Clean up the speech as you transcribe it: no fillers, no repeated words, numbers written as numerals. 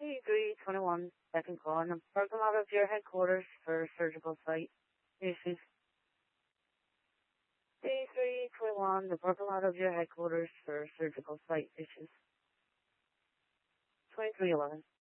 P321, second call in the parking lot of your headquarters for surgical site issues. P321, the parking lot of your headquarters for surgical site issues. 2311.